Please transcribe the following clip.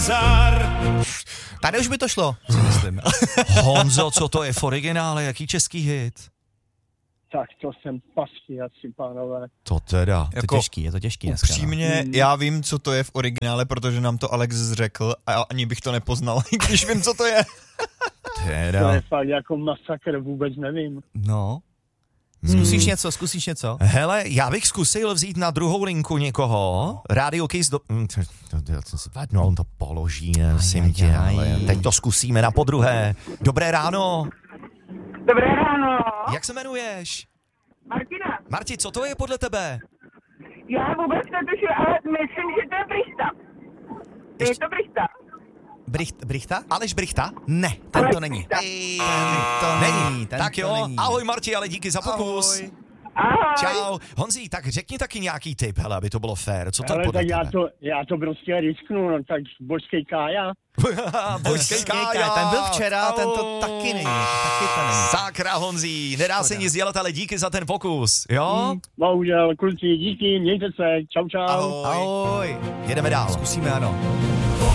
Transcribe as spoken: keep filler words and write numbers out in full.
Tady už by to šlo, si myslím. Honzo, co to je v originále, jaký český hit? Tak to jsem pasti asi, pánové. To teda. Je to těžký, je to těžký dneska. Upřímně, no. já vím, co to je v originále, protože nám to Alex řekl a ani bych to nepoznal, i když vím, co to je. Teda. To je fakt jako masakr, vůbec nevím. No. Zkusíš něco, zkusíš něco? Hele, já bych zkusil vzít na druhou linku někoho. Radio Kiss do... Hm, to, to, to, to, no, on to položí, nevím tě, ale teď to zkusíme na podruhé. Dobré ráno. Dobré ráno. Jak se jmenuješ? Martina. Marti, co to je podle tebe? Já vůbec netuším, ale myslím, že to je Brichta. Je Ještě- to Brichta. Bricht, Brichta? Aleš Brichta? Ne, ten to není. Brichta. To není, ten Tak to jo, není. ahoj Marti, ale díky za pokus. Ahoj. Ahoj. Čau. Honzí, tak řekni taky nějaký tip, hele, aby to bylo fér. Co to je Ale podle tak já tebe? to, já to prostě risknu, no tak božskej Kája. Božský Kája. Ten byl včera, ten to taky není. Taky to není. Sakra Honzí, nedá se nic dělat, ale díky za ten pokus, jo? Bohužel, kluci, díky, mějte se, čau čau. Ahoj. Ahoj. Jedeme dál. Zkusíme, ano.